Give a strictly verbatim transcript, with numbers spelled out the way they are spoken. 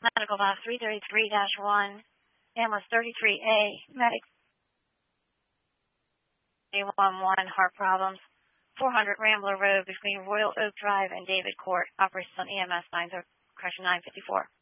Medical box three thirty-three dash one, ambulance thirty-three A, medic eight one one, heart problems, four hundred Rambler Road between Royal Oak Drive and David Court, operations on E M S nine, correction nine fifty-four.